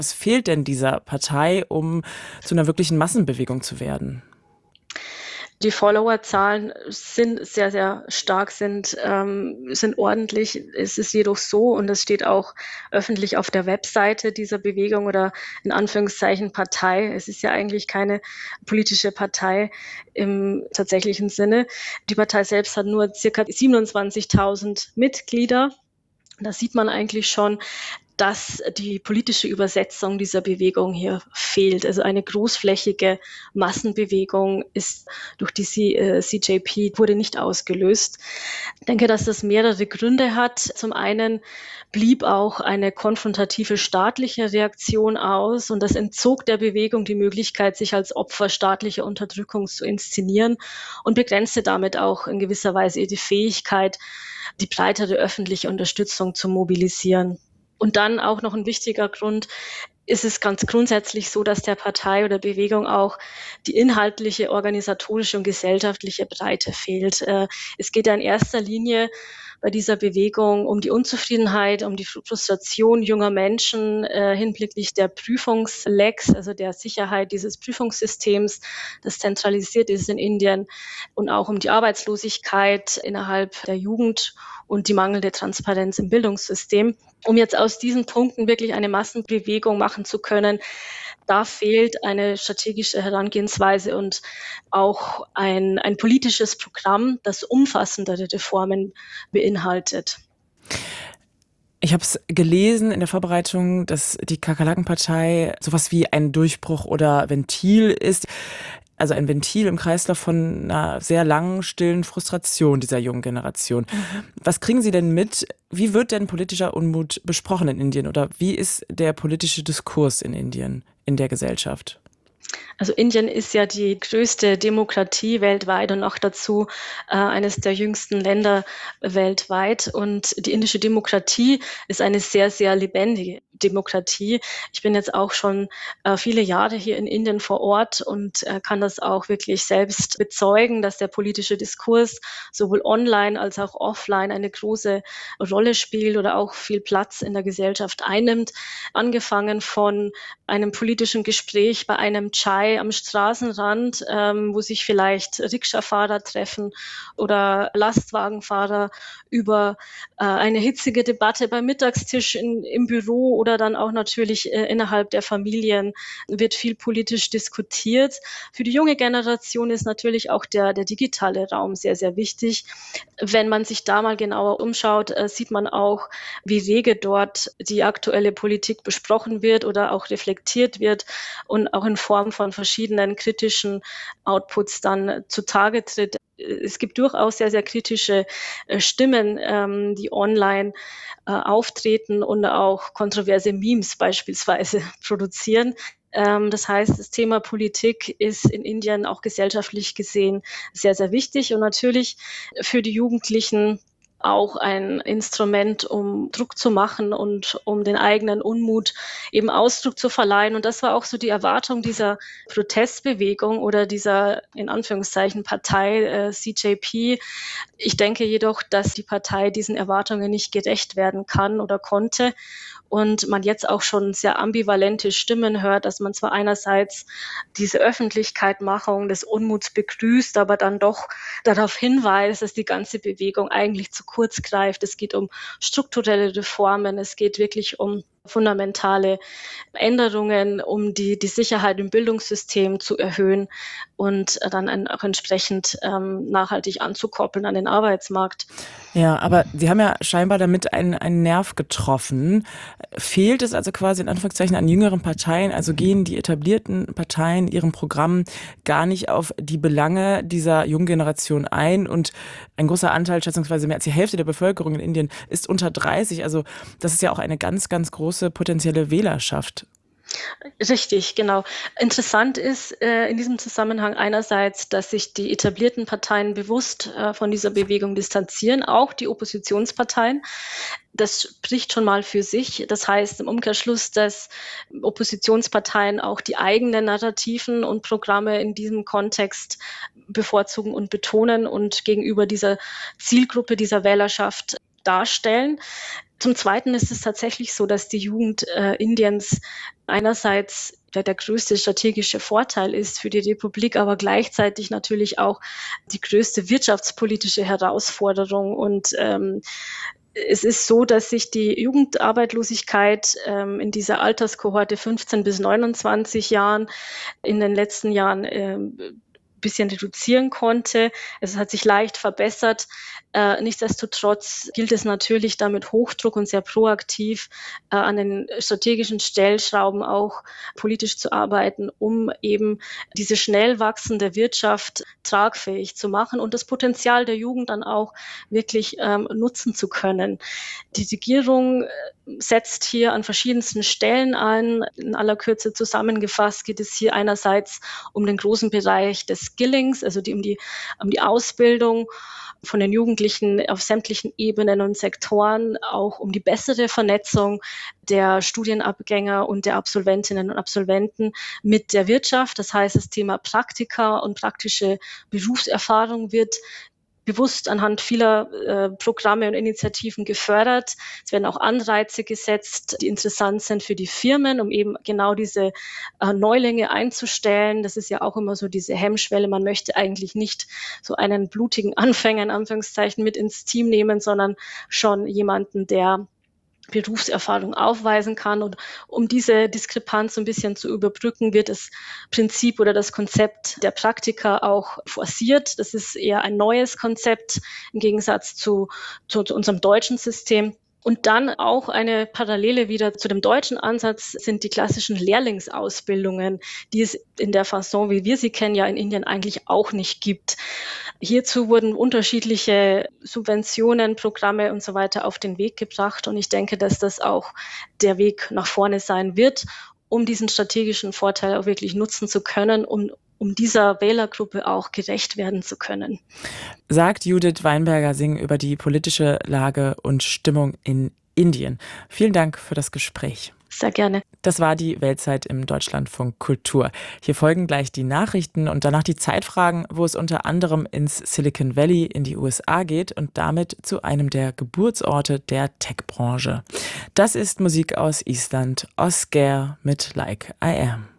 Was fehlt denn dieser Partei, um zu einer wirklichen Massenbewegung zu werden? Die Followerzahlen sind sehr, sehr stark, sind ordentlich. Es ist jedoch so, und das steht auch öffentlich auf der Webseite dieser Bewegung oder in Anführungszeichen Partei. Es ist ja eigentlich keine politische Partei im tatsächlichen Sinne. Die Partei selbst hat nur circa 27.000 Mitglieder. Da sieht man eigentlich schon, dass die politische Übersetzung dieser Bewegung hier fehlt. Also eine großflächige Massenbewegung ist durch die CJP wurde nicht ausgelöst. Ich denke, dass das mehrere Gründe hat. Zum einen blieb auch eine konfrontative staatliche Reaktion aus und das entzog der Bewegung die Möglichkeit, sich als Opfer staatlicher Unterdrückung zu inszenieren und begrenzte damit auch in gewisser Weise die Fähigkeit, die breitere öffentliche Unterstützung zu mobilisieren. Und dann auch noch ein wichtiger Grund, ist es ganz grundsätzlich so, dass der Partei oder Bewegung auch die inhaltliche, organisatorische und gesellschaftliche Breite fehlt. Es geht ja in erster Linie bei dieser Bewegung um die Unzufriedenheit, um die Frustration junger Menschen hinblicklich der Prüfungslecks, also der Sicherheit dieses Prüfungssystems, das zentralisiert ist in Indien, und auch um die Arbeitslosigkeit innerhalb der Jugend und die mangelnde Transparenz im Bildungssystem. Um jetzt aus diesen Punkten wirklich eine Massenbewegung machen zu können, da fehlt eine strategische Herangehensweise und auch ein politisches Programm, das umfassendere Reformen beinhaltet. Ich habe es gelesen in der Vorbereitung, dass die Kakerlakenpartei sowas wie ein Durchbruch oder Ventil ist. Also ein Ventil im Kreislauf von einer sehr langen, stillen Frustration dieser jungen Generation. Was kriegen Sie denn mit? Wie wird denn politischer Unmut besprochen in Indien? Oder wie ist der politische Diskurs in Indien, in der Gesellschaft? Also Indien ist ja die größte Demokratie weltweit und noch dazu eines der jüngsten Länder weltweit. Und die indische Demokratie ist eine sehr, sehr lebendige Demokratie. Ich bin jetzt auch schon viele Jahre hier in Indien vor Ort und kann das auch wirklich selbst bezeugen, dass der politische Diskurs sowohl online als auch offline eine große Rolle spielt oder auch viel Platz in der Gesellschaft einnimmt. Angefangen von einem politischen Gespräch bei einem Chai am Straßenrand, wo sich vielleicht Rikscha-Fahrer treffen oder Lastwagenfahrer, über eine hitzige Debatte beim Mittagstisch im Büro oder dann auch natürlich innerhalb der Familien wird viel politisch diskutiert. Für die junge Generation ist natürlich auch der digitale Raum sehr, sehr wichtig. Wenn man sich da mal genauer umschaut, sieht man auch, wie rege dort die aktuelle Politik besprochen wird oder auch reflektiert wird und auch in Form von verschiedenen kritischen Outputs dann zutage tritt. Es gibt durchaus sehr, sehr kritische Stimmen, die online auftreten und auch kontroverse Memes beispielsweise produzieren. Das heißt, das Thema Politik ist in Indien auch gesellschaftlich gesehen sehr, sehr wichtig und natürlich für die Jugendlichen auch ein Instrument, um Druck zu machen und um den eigenen Unmut eben Ausdruck zu verleihen. Und das war auch so die Erwartung dieser Protestbewegung oder dieser in Anführungszeichen Partei CJP. Ich denke jedoch, dass die Partei diesen Erwartungen nicht gerecht werden kann oder konnte und man jetzt auch schon sehr ambivalente Stimmen hört, dass man zwar einerseits diese Öffentlichkeitmachung des Unmuts begrüßt, aber dann doch darauf hinweist, dass die ganze Bewegung eigentlich zu kurz greift. Es geht um strukturelle Reformen, es geht wirklich um fundamentale Änderungen, um die Sicherheit im Bildungssystem zu erhöhen und dann auch entsprechend nachhaltig anzukoppeln an den Arbeitsmarkt. Ja, aber Sie haben ja scheinbar damit einen Nerv getroffen. Fehlt es also quasi in Anführungszeichen an jüngeren Parteien? Also gehen die etablierten Parteien ihrem Programm gar nicht auf die Belange dieser jungen Generation ein? Und ein großer Anteil, schätzungsweise mehr als die Hälfte der Bevölkerung in Indien, ist unter 30. Also das ist ja auch eine ganz, ganz große potenzielle Wählerschaft. Richtig, genau. Interessant ist in diesem Zusammenhang einerseits, dass sich die etablierten Parteien bewusst von dieser Bewegung distanzieren, auch die Oppositionsparteien. Das spricht schon mal für sich. Das heißt im Umkehrschluss, dass Oppositionsparteien auch die eigenen Narrativen und Programme in diesem Kontext bevorzugen und betonen und gegenüber dieser Zielgruppe, dieser Wählerschaft darstellen. Zum Zweiten ist es tatsächlich so, dass die Jugend Indiens einerseits der größte strategische Vorteil ist für die Republik, aber gleichzeitig natürlich auch die größte wirtschaftspolitische Herausforderung. Und es ist so, dass sich die Jugendarbeitslosigkeit in dieser Alterskohorte 15 bis 29 Jahren in den letzten Jahren bisschen reduzieren konnte. Es hat sich leicht verbessert. Nichtsdestotrotz gilt es natürlich, da mit Hochdruck und sehr proaktiv an den strategischen Stellschrauben auch politisch zu arbeiten, um eben diese schnell wachsende Wirtschaft tragfähig zu machen und das Potenzial der Jugend dann auch wirklich nutzen zu können. Die Regierung setzt hier an verschiedensten Stellen ein. In aller Kürze zusammengefasst geht es hier einerseits um den großen Bereich des Skillings, also um die Ausbildung von den Jugendlichen auf sämtlichen Ebenen und Sektoren, auch um die bessere Vernetzung der Studienabgänger und der Absolventinnen und Absolventen mit der Wirtschaft. Das heißt, das Thema Praktika und praktische Berufserfahrung wird bewusst anhand vieler Programme und Initiativen gefördert. Es werden auch Anreize gesetzt, die interessant sind für die Firmen, um eben genau diese Neulinge einzustellen. Das ist ja auch immer so diese Hemmschwelle. Man möchte eigentlich nicht so einen blutigen Anfänger in Anführungszeichen mit ins Team nehmen, sondern schon jemanden, der Berufserfahrung aufweisen kann. Und um diese Diskrepanz so ein bisschen zu überbrücken, wird das Prinzip oder das Konzept der Praktika auch forciert. Das ist eher ein neues Konzept im Gegensatz zu unserem deutschen System. Und dann auch eine Parallele wieder zu dem deutschen Ansatz sind die klassischen Lehrlingsausbildungen, die es in der Fasson, wie wir sie kennen, ja in Indien eigentlich auch nicht gibt. Hierzu wurden unterschiedliche Subventionen, Programme und so weiter auf den Weg gebracht. Und ich denke, dass das auch der Weg nach vorne sein wird, um diesen strategischen Vorteil auch wirklich nutzen zu können, um dieser Wählergruppe auch gerecht werden zu können. Sagt Judith Weinberger-Singh über die politische Lage und Stimmung in Indien. Vielen Dank für das Gespräch. Sehr gerne. Das war die Weltzeit im Deutschlandfunk Kultur. Hier folgen gleich die Nachrichten und danach die Zeitfragen, wo es unter anderem ins Silicon Valley in die USA geht und damit zu einem der Geburtsorte der Tech-Branche. Das ist Musik aus Island, Oscar mit Like I Am.